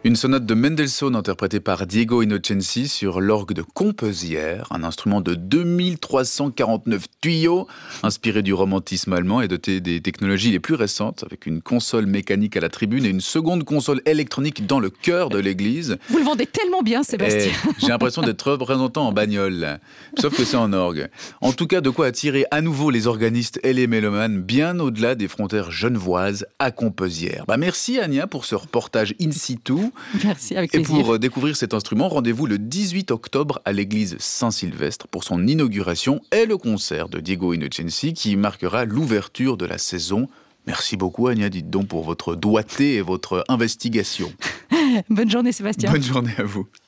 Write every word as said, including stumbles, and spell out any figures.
Une sonate de Mendelssohn interprétée par Diego Innocenzi sur l'orgue de Composière, un instrument de deux mille trois cent quarante-neuf tuyaux, inspiré du romantisme allemand et doté des technologies les plus récentes, avec une console mécanique à la tribune et une seconde console électronique dans le cœur de l'église. Vous le vendez tellement bien, Sébastien. Et j'ai l'impression d'être représentant en bagnole, sauf que c'est en orgue. En tout cas, de quoi attirer à nouveau les organistes et les mélomanes bien au-delà des frontières genevoises à Composière. Bah merci Ania pour ce reportage in situ. Merci, avec Et plaisir. pour découvrir cet instrument, rendez-vous le dix-huit octobre à l'église Saint-Sylvestre pour son inauguration et le concert de Diego Innocenzi qui marquera l'ouverture de la saison. Merci beaucoup Ania, dites donc, pour votre doigté et votre investigation. Bonne journée Sébastien. Bonne journée à vous.